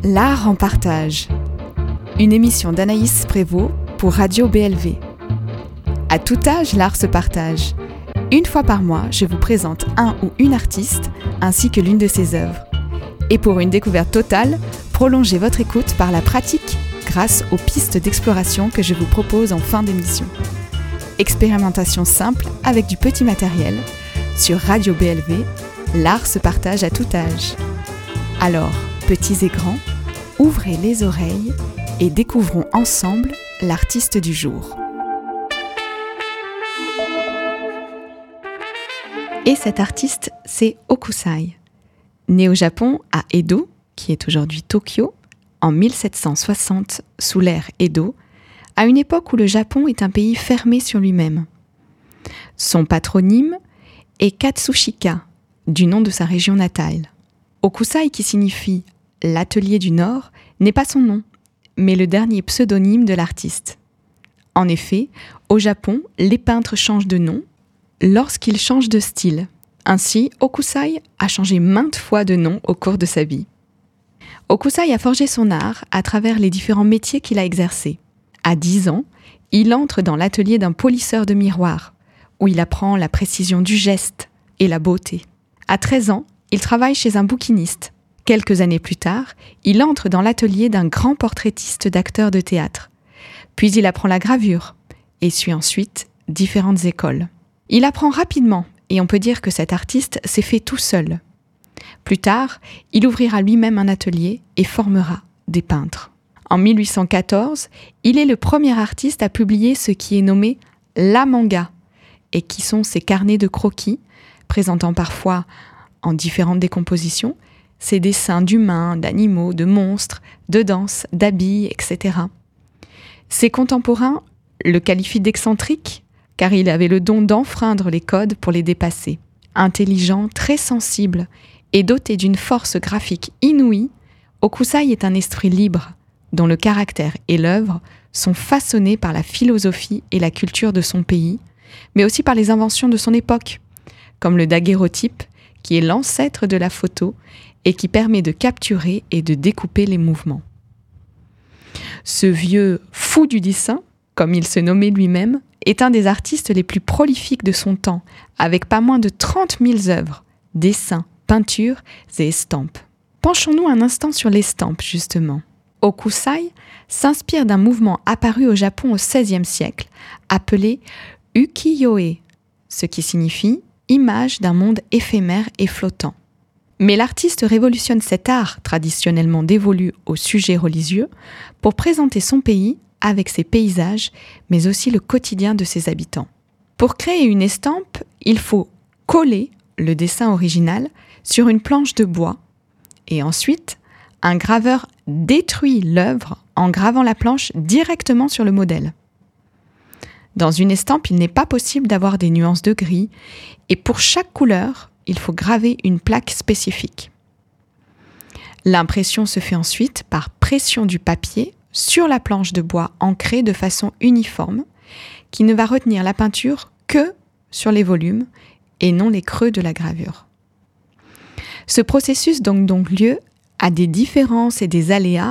L'art en partage. Une émission d'Anaïs Prévost pour Radio BLV. À tout âge, l'art se partage. Une fois par mois, je vous présente un ou une artiste ainsi que l'une de ses œuvres. Et pour une découverte totale, prolongez votre écoute par la pratique grâce aux pistes d'exploration que je vous propose en fin d'émission. Expérimentation simple avec du petit matériel. Sur Radio BLV, l'art se partage à tout âge. Alors, petits et grands, ouvrez les oreilles et découvrons ensemble l'artiste du jour. Et cet artiste, c'est Hokusai. Né au Japon, à Edo, qui est aujourd'hui Tokyo, en 1760 sous l'ère Edo, à une époque où le Japon est un pays fermé sur lui-même. Son patronyme est Katsushika, du nom de sa région natale. Hokusai, qui signifie « l'atelier du Nord », n'est pas son nom, mais le dernier pseudonyme de l'artiste. En effet, au Japon, les peintres changent de nom lorsqu'ils changent de style. Ainsi, Hokusai a changé maintes fois de nom au cours de sa vie. Hokusai a forgé son art à travers les différents métiers qu'il a exercés. À 10 ans, il entre dans l'atelier d'un polisseur de miroirs, où il apprend la précision du geste et la beauté. À 13 ans, il travaille chez un bouquiniste. Quelques années plus tard, il entre dans l'atelier d'un grand portraitiste d'acteurs de théâtre. Puis il apprend la gravure et suit ensuite différentes écoles. Il apprend rapidement et on peut dire que cet artiste s'est fait tout seul. Plus tard, il ouvrira lui-même un atelier et formera des peintres. En 1814, il est le premier artiste à publier ce qui est nommé la manga et qui sont ces carnets de croquis présentant parfois en différentes décompositions ses dessins d'humains, d'animaux, de monstres, de danses, d'habits, etc. Ses contemporains le qualifient d'excentrique car il avait le don d'enfreindre les codes pour les dépasser. Intelligent, très sensible et doté d'une force graphique inouïe, Hokusai est un esprit libre dont le caractère et l'œuvre sont façonnés par la philosophie et la culture de son pays, mais aussi par les inventions de son époque, comme le daguerreotype, qui est l'ancêtre de la photo et qui permet de capturer et de découper les mouvements. Ce vieux fou du dessin, comme il se nommait lui-même, est un des artistes les plus prolifiques de son temps, avec pas moins de 30 000 œuvres, dessins, peintures et estampes. Penchons-nous un instant sur l'estampe, justement. Hokusai s'inspire d'un mouvement apparu au Japon au XVIe siècle, appelé ukiyo-e, ce qui signifie « image d'un monde éphémère et flottant ». Mais l'artiste révolutionne cet art traditionnellement dévolu aux sujets religieux pour présenter son pays avec ses paysages, mais aussi le quotidien de ses habitants. Pour créer une estampe, il faut coller le dessin original sur une planche de bois et ensuite, un graveur détruit l'œuvre en gravant la planche directement sur le modèle. Dans une estampe, il n'est pas possible d'avoir des nuances de gris et pour chaque couleur, il faut graver une plaque spécifique. L'impression se fait ensuite par pression du papier sur la planche de bois ancrée de façon uniforme qui ne va retenir la peinture que sur les volumes et non les creux de la gravure. Ce processus donne donc lieu à des différences et des aléas